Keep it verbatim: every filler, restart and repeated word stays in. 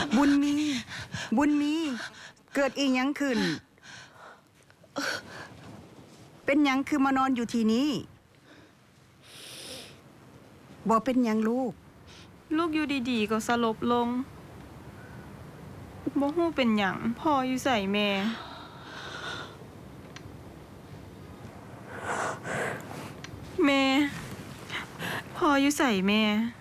บุญมี บุญมี เกิดอีหยังขึ้น เป็นหยังคือมานอนอยู่ที่นี่บ่เป็นหยังลูกลูกอยู่ดีๆก็สลบลงบ่ฮู้เป็นหยังพ่ออยู่ไสแม่ แม่พ่ออยู่ไสแม่